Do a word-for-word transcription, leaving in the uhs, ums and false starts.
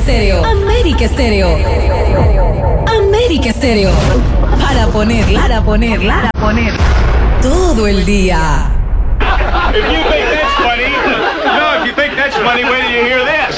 Estéreo. América Estéreo. América Estéreo. Para ponerla, para ponerla, para poner todo el día. If you think that's funny, no, if you think that's funny, wait till you hear